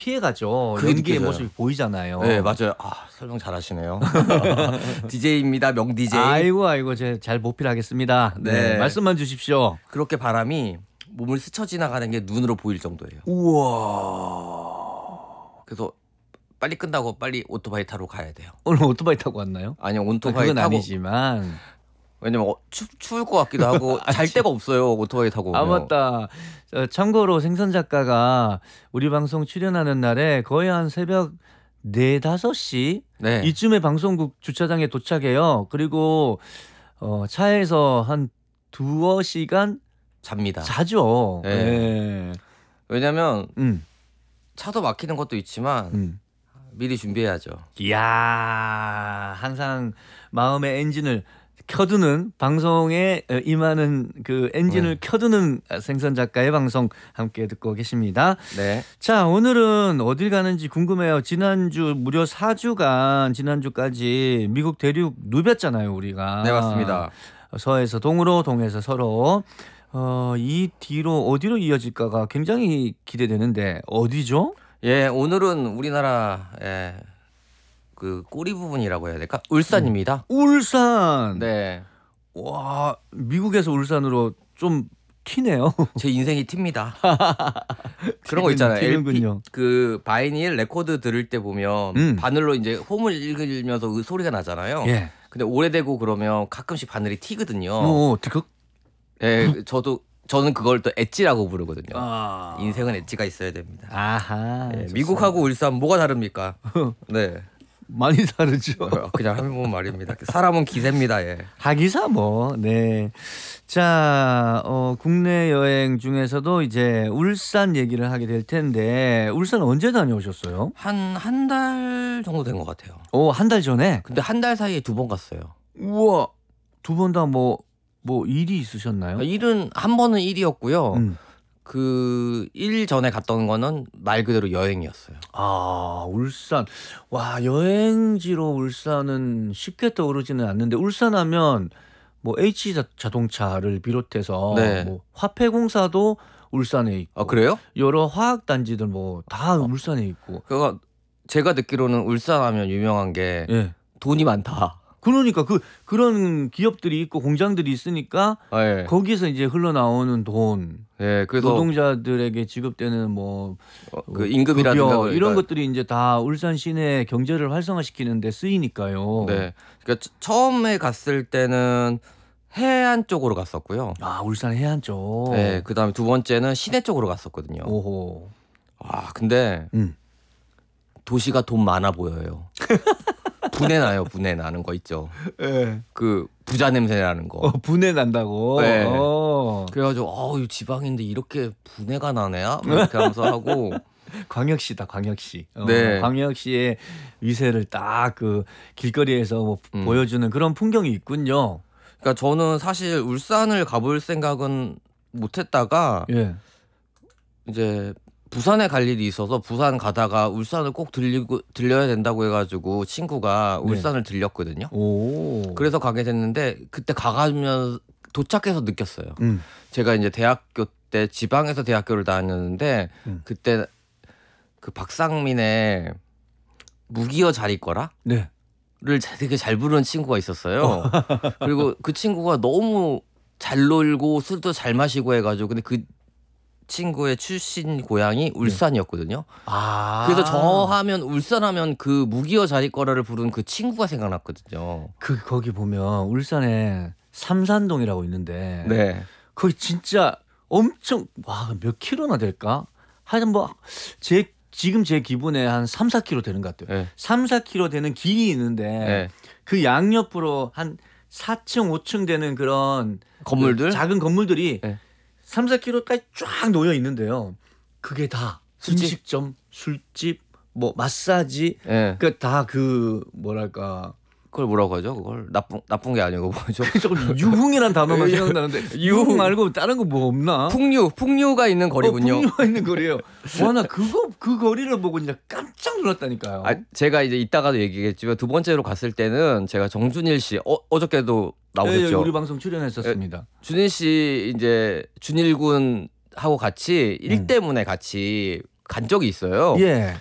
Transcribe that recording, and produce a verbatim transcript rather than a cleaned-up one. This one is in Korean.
피해가죠. 그게 연기의 느껴져요. 모습이 보이잖아요. 네 맞아요. 아 설명 잘하시네요. 디제이입니다. 명 디제이. 아이고 아이고 제 잘 보필하겠습니다. 네. 네. 말씀만 주십시오. 그렇게 바람이 몸을 스쳐 지나가는 게 눈으로 보일 정도예요. 우와. 그래서 빨리 끝나고 빨리 오토바이 타러 가야 돼요. 오늘 오토바이 타고 왔나요? 아니 아, 오토바이 그건 타고 아니지만. 왜냐면 어, 추, 추울 것 같기도 하고 잘 데가 없어요. 오토바이 타고 아 오면. 맞다. 어, 참고로 생선 작가가 우리 방송 출연하는 날에 거의 한 새벽 네 다섯 시 네. 이쯤에 방송국 주차장에 도착해요. 그리고 어, 차에서 한 두어 시간 잡니다. 자죠. 네. 네. 왜냐면 음, 차도 막히는 것도 있지만 음. 미리 준비해야죠. 이야, 항상 마음의 엔진을 켜두는 방송에 임하는 그 엔진을 네. 켜두는 생선 작가의 방송 함께 듣고 계십니다. 네. 자, 오늘은 어딜 가는지 궁금해요. 지난주 무려 사 주간 지난주까지 미국 대륙 누볐잖아요, 우리가. 네 맞습니다. 서에서 동으로, 동에서 서로. 어, 이 뒤로 어디로 이어질까가 굉장히 기대되는데 어디죠? 예 오늘은 우리나라 예, 그 꼬리 부분이라고 해야 될까? 울산입니다. 울산. 네. 와, 미국에서 울산으로 좀 튀네요. 제 인생이 튑니다. 그런 거 있잖아요. 튀는군요. 엘피 그 바이닐 레코드 들을 때 보면 음. 바늘로 이제 홈을 읽으면서 그 소리가 나잖아요. 예. 근데 오래되고 그러면 가끔씩 바늘이 튀거든요. 어, 그 예, 저도 저는 그걸 또 엣지라고 부르거든요. 아. 인생은 엣지가 있어야 됩니다. 아하. 예, 좋습니다. 미국하고 울산 뭐가 다릅니까? 네, 많이 다르죠. 어, 그냥 한번 말입니다. 사람은 기세입니다. 예. 하기사 뭐. 네. 자, 어, 국내 여행 중에서도 이제 울산 얘기를 하게 될 텐데 울산 언제 다녀오셨어요? 한 한 달 정도 된 것 같아요. 오, 한 달 전에. 근데 한 달 사이에 두 번 갔어요. 우와. 두 번 다 뭐 뭐 일이 있으셨나요? 일은 한 번은 일이었고요. 음. 그 일 전에 갔던 거는 말 그대로 여행이었어요. 아, 울산. 와, 여행지로 울산은 쉽게 떠오르지는 않는데 울산 하면 뭐 H 자동차를 비롯해서 네. 뭐 화폐공사도 울산에 있고 아 그래요? 여러 화학 단지들 뭐 다 울산에 있고. 그거 제가 듣기로는 울산 하면 유명한 게 예. 돈이 많다. 그러니까 그 그런 기업들이 있고 공장들이 있으니까 아, 예. 거기서 이제 흘러나오는 돈, 예, 그래서 노동자들에게 지급되는 뭐 어, 그 임금이라든가 급여, 그러니까, 이런 것들이 이제 다 울산 시내 경제를 활성화시키는 데 쓰이니까요. 네. 그러니까 처- 처음에 갔을 때는 해안 쪽으로 갔었고요. 아, 울산 해안 쪽. 네, 그다음에 두 번째는 시내 쪽으로 갔었거든요. 오호. 아, 근데 음. 도시가 돈 많아 보여요. 분해 나요, 분해 나는 거 있죠. 예. 그 부자 냄새 나는 거. 어, 분해 난다고. 네. 어. 그래가지고 어, 이 지방인데 이렇게 분해가 나네야? 이렇게 하면서 하고 광역시다, 광역시. 어, 네. 광역시의 위세를 딱 그 길거리에서 뭐 음. 보여주는 그런 풍경이 있군요. 그러니까 저는 사실 울산을 가볼 생각은 못했다가 예. 이제 부산에 갈 일이 있어서 부산 가다가 울산을 꼭 들리고 들려야 된다고 해가지고 친구가 네. 울산을 들렸거든요. 오. 그래서 가게 됐는데 그때 가가면 도착해서 느꼈어요. 음. 제가 이제 대학교 때 지방에서 대학교를 다녔는데 음. 그때 그 박상민의 무기여 잘 있거라 네. 를 되게 잘 부르는 친구가 있었어요. 그리고 그 친구가 너무 잘 놀고 술도 잘 마시고 해가지고 근데 그 친구의 출신 고향이 울산이었거든요. 아. 그래서 저 하면 울산 하면 그 무기여 잘 있거라를 부른 그 친구가 생각났거든요. 그 거기 보면 울산에 삼산동이라고 있는데 네. 거기 진짜 엄청 와, 몇 킬로나 될까? 하여튼 뭐제 지금 제 기분에 한 삼, 사 킬로 되는 것 같아요. 네. 삼, 사 킬로 되는 길이 있는데 네. 그 양옆으로 한 사 층, 오 층 되는 그런 건물들? 그 작은 건물들이 네. 삼, 사 킬로까지 쫙 놓여 있는데요. 그게 다 술집? 음식점, 술집, 뭐 마사지, 네. 그 다 그 뭐랄까 그걸 뭐라고 하죠? 그걸 나쁜 나쁜 게 아니고 뭐죠? 조금 유흥이란 단어만 유- 생각나는데 유흥. 유흥 말고 다른 거 뭐 없나? 풍류 풍류가 있는 거리군요. 어, 풍류가 있는 거리예요. 와, 나 그거 그 거리를 보고 진짜 깜짝 놀랐다니까요. 아, 제가 이제 이따가도 얘기했지만 두 번째로 갔을 때는 제가 정준일 씨 어, 어저께도 나오셨죠. 예, 우리 방송 출연했었습니다. 준일 씨 이제 준일 군하고 같이 일 음. 때문에 같이 간 적이 있어요. 예.